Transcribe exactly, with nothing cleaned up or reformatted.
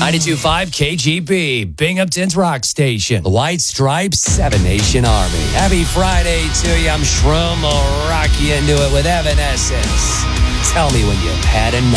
ninety-two point five K G B, Binghamton's rock station. The White Stripes, Seven Nation Army. Happy Friday to you. I'm Shroom. I'll rock you into it with Evanescence. Tell me when you've had enough.